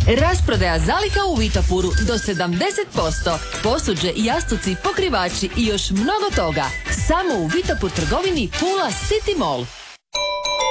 Rasprodaja zaliha u Vitopuru do 70%. Posuđe, jastuci, pokrivači i još mnogo toga. Samo u Vitopur trgovini Pula City Mall.